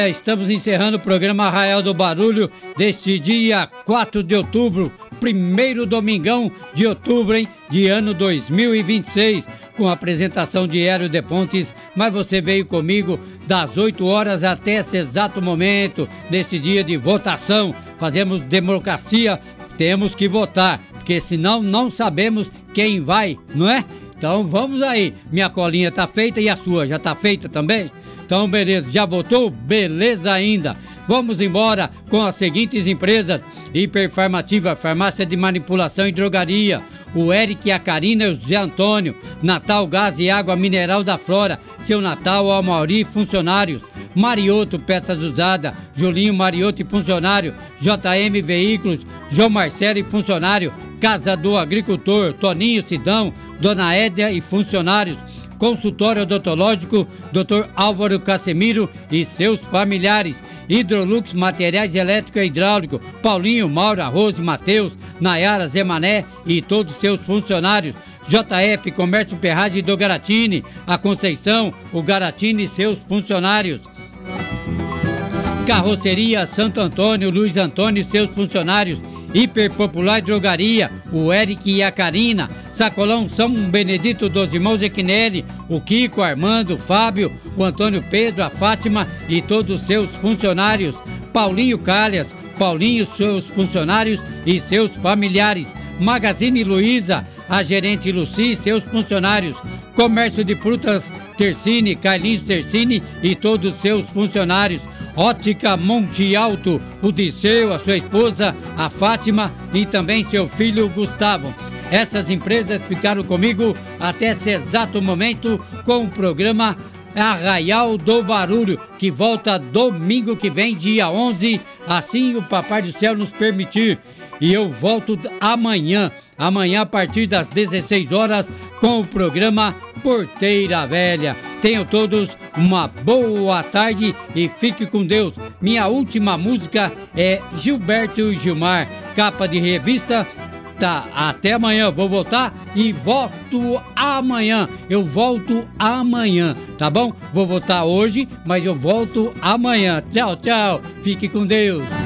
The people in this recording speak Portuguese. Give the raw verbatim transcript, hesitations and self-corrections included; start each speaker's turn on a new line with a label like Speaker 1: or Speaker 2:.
Speaker 1: Estamos encerrando o programa Arraial do Barulho deste dia quatro de outubro, primeiro domingão de outubro, hein, de ano dois mil e vinte e seis, com a apresentação de Hélio de Pontes, mas você veio comigo das oito horas até esse exato momento, nesse dia de votação. Fazemos democracia, temos que votar, porque senão não sabemos quem vai, não é? Então vamos aí, minha colinha tá feita e a sua já tá feita também? Então, beleza, já votou? Beleza ainda. Vamos embora com as seguintes empresas: Hiperfarmativa, farmácia de manipulação e drogaria, o Eric e a Karina e o Zé Antônio, Natal Gás e Água Mineral da Flora, seu Natal ao Mauri, funcionários, Marioto, peças usadas, Julinho Marioto e funcionário, J M Veículos, João Marcelo e funcionário, Casa do Agricultor, Toninho Sidão, Dona Édia e funcionários, Consultório Odontológico, doutor Álvaro Casemiro e seus familiares, Hidrolux Materiais Elétricos e Hidráulicos, Paulinho, Maura, Rose, Matheus, Nayara, Zemané e todos seus funcionários, J F Comércio Ferragem do Garatini, a Conceição, o Garatini e seus funcionários, Carroceria Santo Antônio, Luiz Antônio e seus funcionários, Hiperpopular Drogaria, o Eric e a Karina, Sacolão São Benedito dos Irmãos Equinelli, o Kiko, o Armando, o Fábio, o Antônio Pedro, a Fátima e todos os seus funcionários, Paulinho Calhas, Paulinho, seus funcionários e seus familiares, Magazine Luiza, a gerente Luci e seus funcionários, Comércio de Frutas Tercine, Carlinhos Tercine e todos os seus funcionários, Ótica Monte Alto, o Disseu, a sua esposa, a Fátima e também seu filho Gustavo. Essas empresas ficaram comigo até esse exato momento com o programa Arraial do Barulho, que volta domingo que vem, dia onze, assim o Papai do Céu nos permitir. E eu volto amanhã, amanhã a partir das dezesseis horas, com o programa Porteira Velha. Tenham todos uma boa tarde e fique com Deus. Minha última música é Gilberto e Gilmar, capa de revista. Tá, até amanhã, vou voltar e volto amanhã. Eu volto amanhã, tá bom? Vou voltar hoje, mas eu volto amanhã. Tchau, tchau. Fique com Deus.